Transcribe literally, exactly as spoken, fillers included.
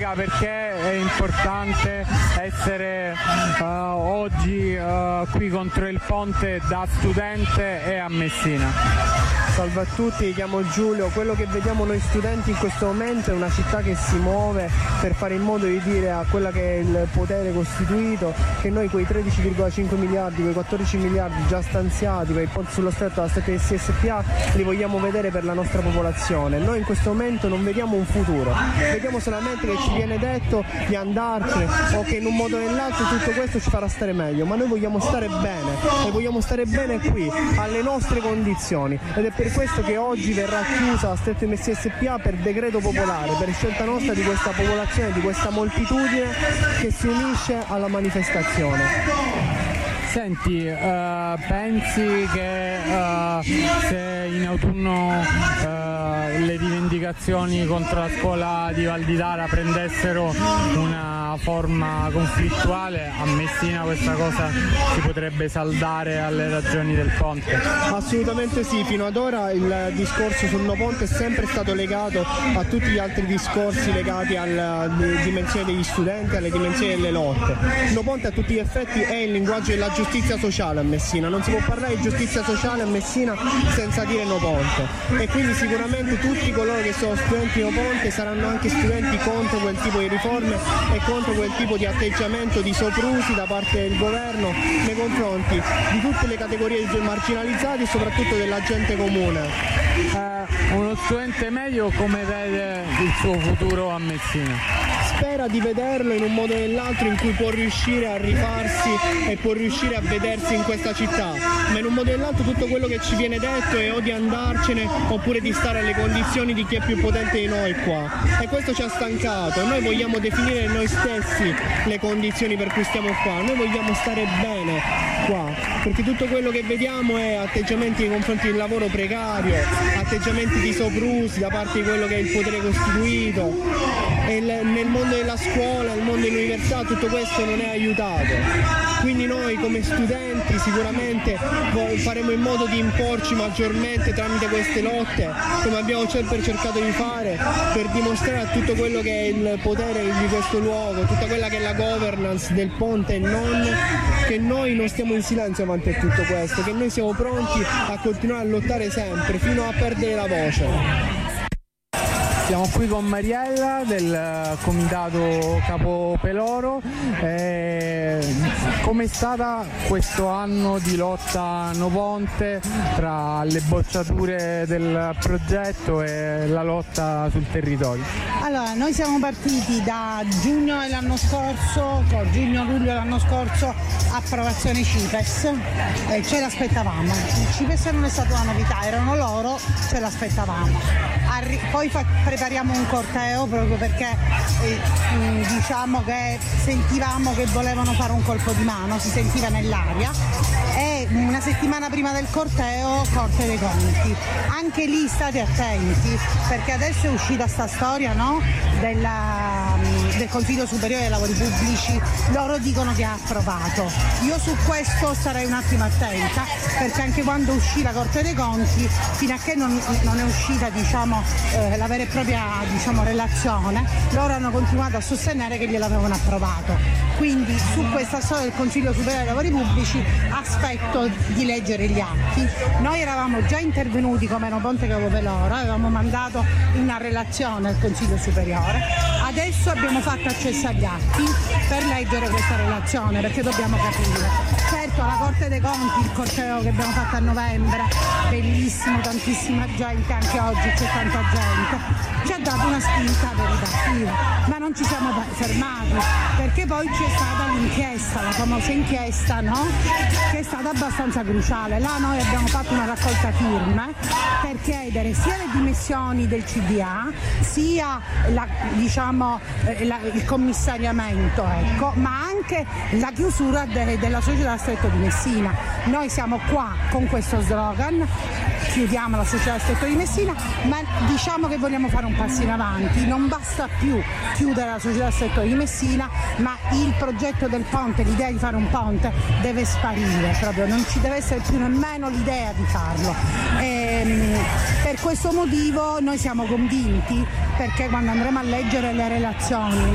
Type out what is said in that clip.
spiega perché è importante essere uh, oggi uh, qui contro il ponte da studente e a Messina. Salve a tutti, mi chiamo Giulio. Quello che vediamo noi studenti in questo momento è una città che si muove per fare in modo di dire a quella che è il potere costituito che noi quei tredici virgola cinque miliardi, quei quattordici miliardi già stanziati per il ponte sullo stretto da Stretto di Messina S P A li vogliamo vedere per la nostra popolazione. Noi in questo momento non vediamo un futuro, vediamo solamente che ci viene detto di andarcene o che in un modo o nell'altro tutto questo ci farà stare meglio, ma noi vogliamo stare bene e vogliamo stare bene qui, alle nostre condizioni, ed è per Per questo che oggi verrà chiusa la Stretto di Messina S P A per decreto popolare, per scelta nostra di questa popolazione, di questa moltitudine che si unisce alla manifestazione. Senti, uh, pensi che uh, se in autunno uh, le rivendicazioni contro la scuola di Valditara prendessero una forma conflittuale, a Messina questa cosa si potrebbe saldare alle ragioni del ponte? Assolutamente sì, fino ad ora il discorso sul no ponte è sempre stato legato a tutti gli altri discorsi legati alla dimensione degli studenti, alle dimensioni delle lotte. Il no ponte a tutti gli effetti è il linguaggio della giustizia sociale a Messina, non si può parlare di giustizia sociale a Messina senza dire no ponte, e quindi sicuramente tutti coloro che sono studenti no ponte saranno anche studenti contro quel tipo di riforme e contro quel tipo di atteggiamento di soprusi da parte del governo nei confronti di tutte le categorie marginalizzate e soprattutto della gente comune. Eh, uno studente medio come vede il suo futuro a Messina? Spera di vederlo in un modo o nell'altro in cui può riuscire a rifarsi e può riuscire a vedersi in questa città, ma in un modo o nell'altro tutto quello che ci viene detto è o di andarcene oppure di stare alle condizioni di chi è più potente di noi qua, e questo ci ha stancato. Noi vogliamo definire noi stessi le condizioni per cui stiamo qua, noi vogliamo stare bene qua, perché tutto quello che vediamo è atteggiamenti nei confronti del lavoro precario, atteggiamenti di soprusi da parte di quello che è il potere costituito, e il, nel mondo della scuola, nel mondo dell'università tutto questo non è aiutato. Quindi noi come studenti sicuramente faremo in modo di imporci maggiormente tramite queste lotte, come abbiamo sempre cercato di fare, per dimostrare a tutto quello che è il potere di questo luogo, tutta quella che è la governance del ponte e non, che noi non stiamo in silenzio avanti a tutto questo, che noi siamo pronti a continuare a lottare sempre fino a perdere la voce. Siamo qui con Mariella del comitato Capo Peloro. Eh, com'è stata questo anno di lotta no ponte tra le bocciature del progetto e la lotta sul territorio? Allora, noi siamo partiti da giugno dell'anno scorso, giugno-luglio dell'anno scorso, approvazione C I P E S, eh, ce l'aspettavamo. Il C I P E S non è stata una novità, erano loro, ce l'aspettavamo. Arri- poi fa- prepariamo un corteo proprio perché eh, diciamo che sentivamo che volevano fare un colpo di mano, si sentiva nell'aria, e una settimana prima del corteo Corte dei Conti. Anche lì state attenti, perché adesso è uscita sta storia, no? Della, del Consiglio Superiore dei Lavori Pubblici, loro dicono che ha approvato. Io su questo starei un attimo attenta, perché anche quando uscì la Corte dei Conti, fino a che non, non è uscita diciamo eh, la vera e propria diciamo relazione, loro hanno continuato a sostenere che gliel'avevano approvato. Quindi su questa storia del Consiglio Superiore dei Lavori Pubblici aspetto di leggere gli atti. Noi eravamo già intervenuti come No Ponte Capo Peloro, avevamo mandato una relazione al Consiglio Superiore, adesso abbiamo fatto accesso agli atti per leggere questa relazione, perché dobbiamo capire. Certo, alla Corte dei Conti, il corteo che abbiamo fatto a novembre, bellissimo, tantissima gente, anche oggi c'è tanta gente, ci ha dato una spinta veritativa, ma non ci siamo fermati, perché poi c'è stata l'inchiesta, la famosa inchiesta, no? Che è stata abbastanza cruciale. Là noi abbiamo fatto una raccolta firme per chiedere sia le dimissioni del C D A, sia la, diciamo, la, il commissariamento, ecco, ma anche la chiusura de, della società Stretto di Messina. Noi siamo qua con questo slogan, chiudiamo la società Stretto di Messina, ma diciamo che vogliamo fare un passo in avanti. Non basta più chiudere la società Stretto di Messina, ma il progetto del ponte, l'idea di fare un ponte deve sparire, proprio non ci deve essere più nemmeno l'idea di farlo. E, per questo motivo noi siamo convinti, perché quando andremo a leggere le relazioni